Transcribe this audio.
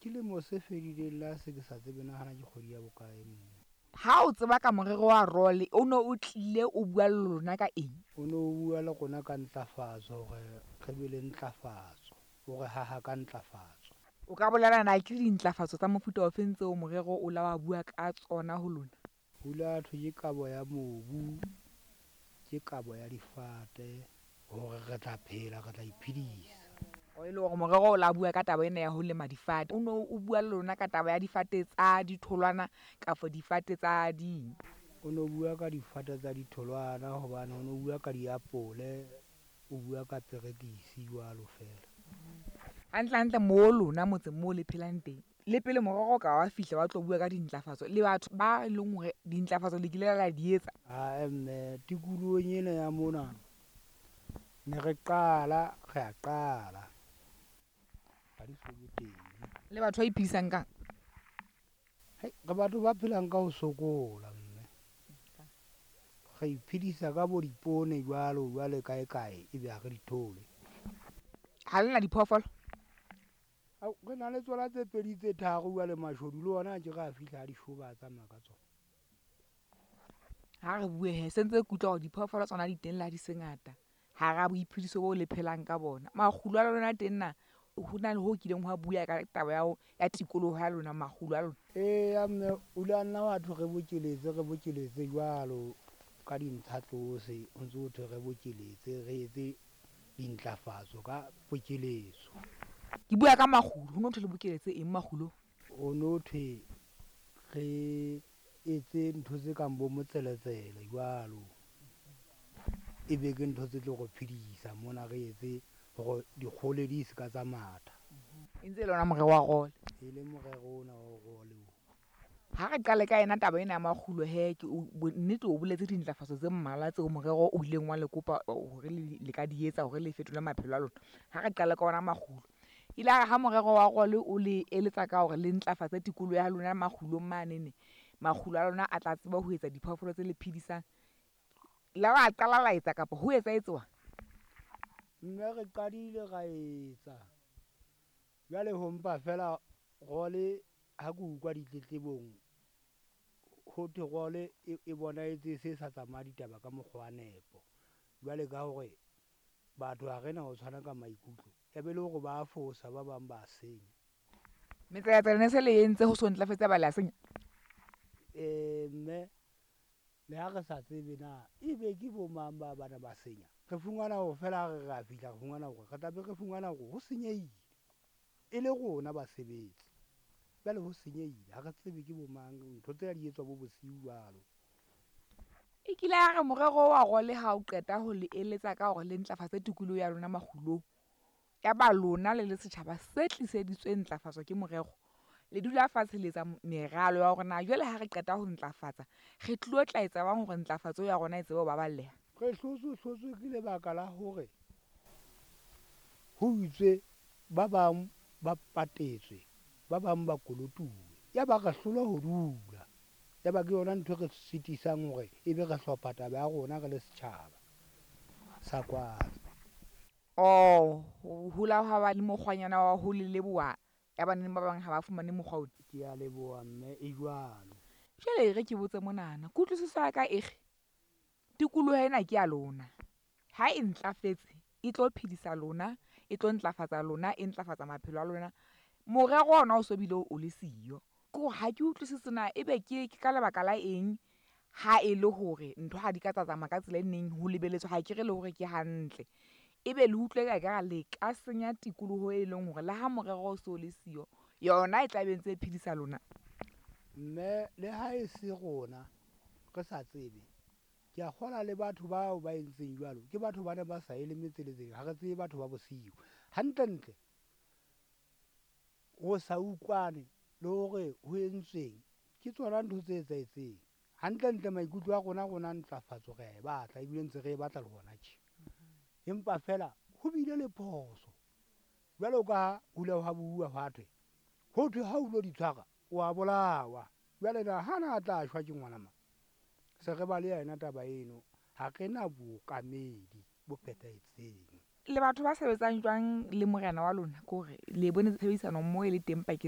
selemo se fedileng la se ke sa tsebe nahana ke kgwedi ya bokae moo. Ha o tseba ka morero wa role o no o tlile o bua le lona ka eng? O no o bua le rona ka ntlafatso hore re be le ntlafatso hore haha ka ntlafatso. O ka bolelana ke dintlafatso tsa mofuta o feng tseo morero o la wa bua ka tsona ho lona? Hula thwe ke kabo ya mobu, ke kabo ya difate hore re tla phela, re tla iphedisa. O e le hore morero o la bua ka taba ena ya ho lema difate. O no o bua le lona ka taba ya difate tsa ditholwana kafo difate tsa ding? O no bua ka difate tsa ditholwana hobane o no bua ka diapole, o bua ka perekisi jwalo fela. Hantle moo lona motseng moo le phelang teng, le pele morero o ka wa fihla wa tlo bua ka dintlafatso le batho ba leng hore dintlafatso le kile la di etsa? Mme tikolohong ena ya mona ne re qala ha di so teng. Le batho ba iphedisang kang? Re batho ba phelang ka ho sokola mme. Re iphedisa ka bo dipone jwale kae ebe ha re di thole. Ha lena diphoofolo? Re na le tsona tse pedi tse tharo jwale mashodu le ona ke ra fihla di shoba tsamaya ka tsona. Ha re bue he sentse ke utlwa hore diphoofolo tsona di teng la di se ngata. Ha ra boiphediso bo le phelang ka bona. Makgulo a lona teng na ho na le ho kileng ho bua ka taba ya tikoloho ya lona, makgulo a lona? Mme o la nna batho re bokeletse jwalo ka dintlha tlose o ntso o thwe re bokeletse re etse dintlafatso ka pokeletso. Ke bua ka makgulo, ho no thwe le bokeletse eng makgulo? O no thwe re etse ntho tse kang bo motseletsele jwalo. Ebe ke ntho tse tlo go phedisa mona re etse hore dikgole di se ka tsa matha. E ntse le ona morero wa role? E le morero ona wa role o. Ha re qale ka ena taba ena ya makgulo he, ke nnete o boletse dintlafatso tse mmalwa tseo morero o ileng wa le kopa hore le ka di etsa hore le fetole maphelo a lona. Ha re qale ka ona makgulo, ile ha morero wa role o le eletsa ka hore le ntlafatse tikoloho ya lona makgulong manene, makgulo a lona a tla tseba ho etsa diphoofolo tse le phedisang. La wa qala la etsa kapa ho etswa? Mme re qadile ra etsa jwale ho mpa fela role ha ke utlwa ditletlebong ho thwe role e bona etse se sa tsamaya ditaba ka mokgwa wa nepo. Jwale ka hore batho ha rena ho tshwana ka maikutlo, e be le hore ba fosa ba bang ba senya. Metlaetsa ne se le entse ho so ntlafetse ba la senya? Mme le ha re sa tsebe na ebe ke bo mang ba bana ba senya. Re fungwana ho fela re ra fihla re fungwana hore re tlabe re fungwana hore ho senyehile e le rona basebetsi. Jwale ho senyehile ha re tsebe ke bo mang, ntho tse di etswa bo bosiu jwalo. E kile ya re morero wa role ha o qeta ho le eletsa ka hore le ntlafatse tikoloho ya lona makgulong, ya ba lona le setjhaba se tliseditsweng ntlafatso ke morero, le dula fatshe le etsa meralo ya hore na jwale ha re qeta ho ntlafatsa re tlilo tla etsa bang hore ntlafatso ya rona e tsebe ho baballeha? Re hlotswe ke lebaka la hore ho itswe ba bang ba patetswe, ba bang ba kolotuwe, ya ba re hlolwa ho dula, ya ba ke yona ntho re sitisang hore ebe re hlopha taba ya rona re le setjhaba sa kwano. Ho la ha ba le mokgwanyana wa ho le leboha, ya ba neng ba bang ha ba fumane mokgwa ona. Ke a leboha mme e jwalo. Jwale re ke botse monana, kutlwisiso ya ka tikoloho ena ke ya lona. Ha e ntlafetse e tlo phedisa lona, e tlo ntlafatsa lona, e ntlafatsa maphelo a lona. Morero ona o so bile o le siyo. Ko ha ke utlwisise na ebe ke ka lebaka la eng ha e le hore ntho ha di ka tsamaya ka tsela e neng ho lebeletswe, ha ke re le hore ke hantle. Ebe le utlwe ka le ka senya tikoloho e leng hore le ha morero o so le siyo, yona e tla be ntse e phedisa lona. Mme le ha e se rona re sa tsebe, ke a kgola le batho bao ba entseng jwalo ke batho ba ne ba sa elemetse letseng, ha re tsebe batho ba bosiu hantle ho sa utlwane le hore ho entsweng ke tsona ntho tse etsahetseng. Hantle maikutlo a rona ntlafatso re a e batla ebile ntse re e batla le hona tje. Empa fela ho bile le phoso jwalo ka hula ha bua hwathwe ho thwe ha o lo di tshwara wa bolawa. Jwale na hana a tla shwa ke ngwana mang se re ba le yena taba eno, ha re na bookamedi bo phethahetseng. Le batho ba sebetsang jwang le morena wa lona ke hore le bone tshebedisano mmoho e le teng pakeng